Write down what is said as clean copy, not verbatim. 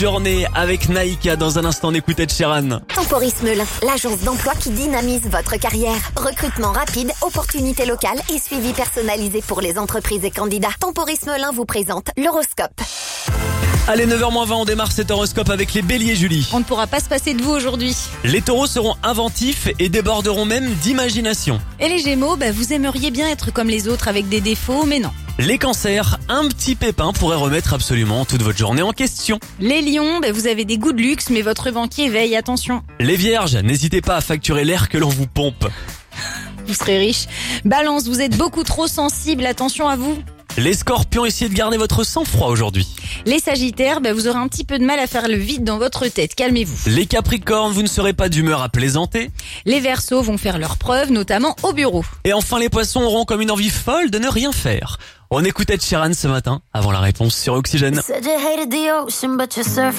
Journée avec Naïka dans un instant, d'écoute Ed Sheeran. Temporis Melun, l'agence d'emploi qui dynamise votre carrière. Recrutement rapide, opportunités locales et suivi personnalisé pour les entreprises et candidats. Temporis Melun vous présente l'horoscope. Allez, 9h-20, on démarre cet horoscope avec les béliers, Julie. On ne pourra pas se passer de vous aujourd'hui. Les taureaux seront inventifs et déborderont même d'imagination. Et les gémeaux, vous aimeriez bien être comme les autres avec des défauts, mais non. Les cancers, un petit pépin pourrait remettre absolument toute votre journée en question. Les lions, vous avez des goûts de luxe, mais votre banquier veille, attention. Les vierges, n'hésitez pas à facturer l'air que l'on vous pompe. Vous serez riche. Balance, vous êtes beaucoup trop sensible, attention à vous. Les scorpions, essayez de garder votre sang-froid aujourd'hui. Les sagittaires, vous aurez un petit peu de mal à faire le vide dans votre tête, calmez-vous. Les capricornes, vous ne serez pas d'humeur à plaisanter. Les verseaux vont faire leurs preuves, notamment au bureau. Et enfin, les poissons auront comme une envie folle de ne rien faire. On écoute Ed Sheeran ce matin, avant la réponse sur Oxygène. Said you hated the ocean, but you're surfing.